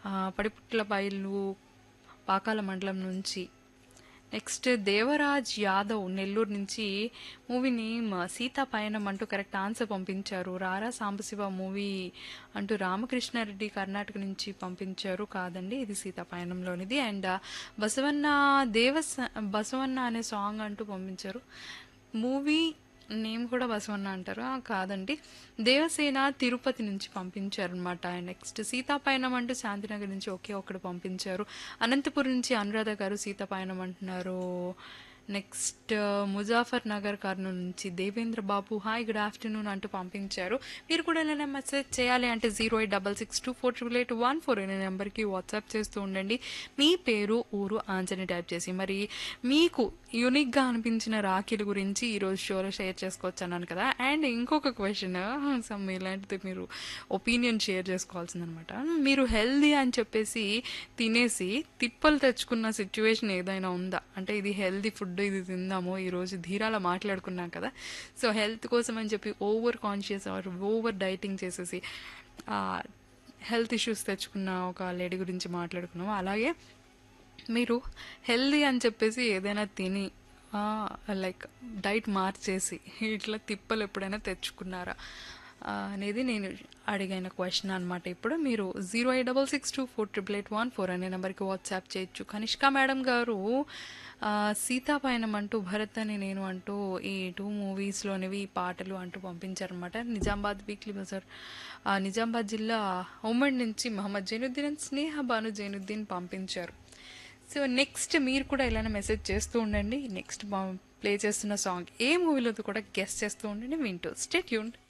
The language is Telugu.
పడిపుట్ల బయలు పాకాల మండలం నుంచి. నెక్స్ట్ దేవరాజ్ యాదవ్ నెల్లూరు నుంచి మూవీని సీతా పయనం అంటూ కరెక్ట్ ఆన్సర్ పంపించారు. రారా సాంబశివ మూవీ అంటూ రామకృష్ణారెడ్డి కర్ణాటక నుంచి పంపించారు. కాదండి, ఇది సీతా పయనంలోనిది. అండ్ బసవన్న బసవన్న అనే సాంగ్ అంటూ పంపించారు. మూవీ నేమ్ కూడా బసవన్న అంటారు. కాదండి, దేవసేన తిరుపతి నుంచి పంపించారు అనమాట. నెక్స్ట్ సీతాపయనం అంటూ శాంతినగర్ నుంచి ఒకే ఒక్కడు పంపించారు. అనంతపురం నుంచి అనురాధ గారు సీతాపయనం అంటున్నారు. నెక్స్ట్ ముజాఫర్ నగర్ కర్నూలు నుంచి దేవేంద్ర బాబు హాయ్ గుడ్ ఆఫ్టర్నూన్ అంటూ పంపించారు. మీరు కూడా ఏదైనా మెసేజ్ చేయాలి అంటే 086624881 అనే నెంబర్కి వాట్సాప్ చేస్తూ ఉండండి. మీ పేరు ఊరు ఆన్సర్ని టైప్ చేసి. మరి మీకు యూనిక్గా అనిపించిన రాఖీల గురించి ఈరోజు షోలో షేర్ చేసుకోవచ్చు అన్నాను కదా. అండ్ ఇంకొక క్వశ్చన్, సమ్ ఇలాంటిది మీరు ఒపీనియన్ షేర్ చేసుకోవాల్సిందనమాట. మీరు హెల్దీ అని చెప్పేసి తినేసి తిప్పలు తెచ్చుకున్న సిచ్యువేషన్ ఏదైనా ఉందా? అంటే ఇది హెల్దీ ఫుడ్, ఇది తిందాము ఈరోజు ధీరాలో మాట్లాడుకున్నాం కదా. సో హెల్త్ కోసం అని చెప్పి over conscious are over dieting చేసేసి హెల్త్ ఇష్యూస్ తెచ్చుకున్న ఒక లేడీ గురించి మాట్లాడుకున్నాము. అలాగే మీరు హెల్దీ అని చెప్పేసి ఏదైనా తిని లైక్ డైట్ మార్చేసి ఇట్లా తిప్పలు ఎప్పుడైనా తెచ్చుకున్నారా అనేది నేను అడిగిన క్వశ్చన్ అనమాట. ఇప్పుడు మీరు 086624881 అనే నెంబర్కి వాట్సాప్ చేయొచ్చు. కనిష్క మేడం గారు సీతాపయనం అంటూ భరత్ అని నేను అంటూ ఈ 2 మూవీస్లోనివి పాటలు అంటూ పంపించారనమాట. నిజామాబాద్ వీక్లీ బజార్ నిజామాబాద్ జిల్లా ఉమ్మడి నుంచి మహమ్మద్ జైనుద్దీన్ అండ్ స్నేహ బాను జైనుద్దీన్ పంపించారు. సో నెక్స్ట్ మీరు కూడా ఇలానే మెసేజ్ చేస్తూ ఉండండి. నెక్స్ట్ ప్లే చేస్తున్న సాంగ్ ఏ మూవీలో కూడా గెస్ట్ చేస్తూ ఉండండి. వింటూ స్టే ట్యూన్డ్.